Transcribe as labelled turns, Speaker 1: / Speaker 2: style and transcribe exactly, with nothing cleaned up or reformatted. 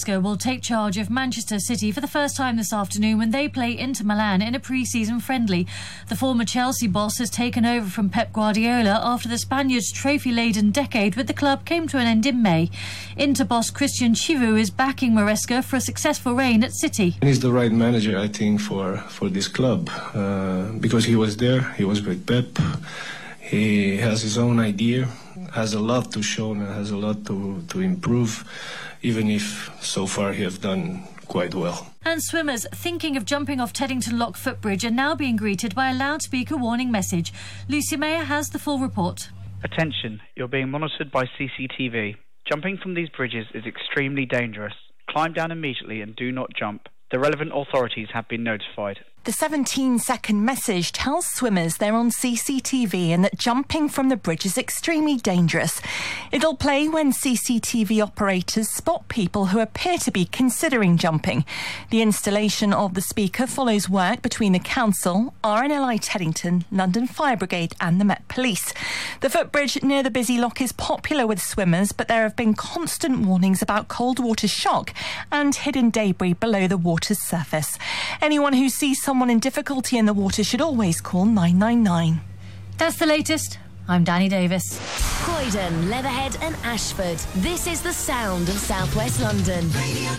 Speaker 1: Maresca will take charge of Manchester City for the first time this afternoon when they play Inter Milan in a pre-season friendly. The former Chelsea boss has taken over from Pep Guardiola after the Spaniards' trophy-laden decade with the club came to an end in May. Inter boss Christian Chivu is backing Maresca for a successful reign at City.
Speaker 2: He's the right manager, I think, for, for this club, uh, because he was there, he was with Pep, he has his own idea, has a lot to show and has a lot to, to improve, even if so far he has done quite well.
Speaker 1: And swimmers thinking of jumping off Teddington Lock footbridge are now being greeted by a loudspeaker warning message. Lucy Mayer has the full report.
Speaker 3: Attention, you're being monitored by C C T V. Jumping from these bridges is extremely dangerous. Climb down immediately and do not jump. The relevant authorities have been notified.
Speaker 4: The seventeen second message tells swimmers they're on C C T V and that jumping from the bridge is extremely dangerous. It'll play when C C T V operators spot people who appear to be considering jumping. The installation of the speaker follows work between the Council, R N L I Teddington, London Fire Brigade and the Met Police. The footbridge near the busy lock is popular with swimmers, but there have been constant warnings about cold water shock and hidden debris below the water's surface. Anyone who sees someone Someone in difficulty in the water should always call nine nine nine.
Speaker 1: That's the latest. I'm Danny Davis.
Speaker 5: Croydon, Leatherhead and Ashford. This is the sound of South West London. Radio